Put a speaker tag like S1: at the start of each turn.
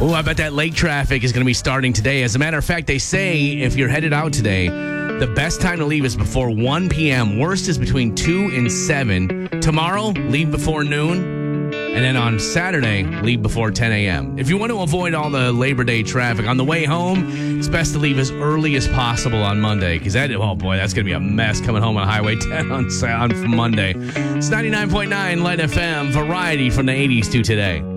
S1: Oh, I bet that lake traffic is going to be starting today. As a matter of fact, they say if you're headed out today, the best time to leave is before 1 p.m. Worst is between 2 and 7. Tomorrow, leave before noon. And then on Saturday, leave before 10 a.m. If you want to avoid all the Labor Day traffic, on the way home, it's best to leave as early as possible on Monday. Because that's going to be a mess coming home on Highway 10 on Monday. It's 99.9 Light FM, variety from the 80s to today.